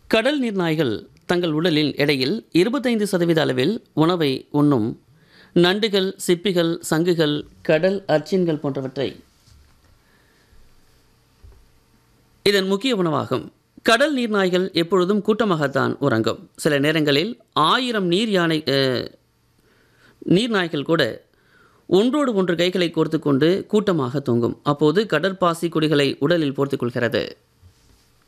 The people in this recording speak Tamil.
கடல் நீர் நாய்கள் தங்கள் உடலில் எடையில் 25% அளவில் உணவை உண்ணும். நண்டுகள், சிப்பிகள், சங்குகள், கடல் அர்ச்சின்கள் போன்றவற்றை இதன் முக்கிய உணவாகும். கடல் நீர் நாய்கள் எப்பொழுதும் கூட்டமாகத்தான் உறங்கும். சில நேரங்களில் 1000 நீர் நாய்கள் கூட ஒன்றோடு ஒன்று கைகளை கோர்த்து கொண்டு கூட்டமாக தொங்கும். அப்போது கடற்பாசி கொடிகளை உடலில் போர்த்துக் கொள்கிறது.